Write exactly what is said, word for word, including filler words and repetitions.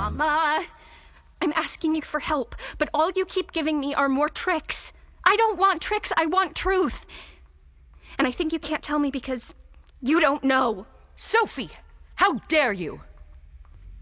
Mama, I'm asking you for help, but all you keep giving me are more tricks. I don't want tricks, I want truth. And I think you can't tell me because you don't know. Sophie, how dare you?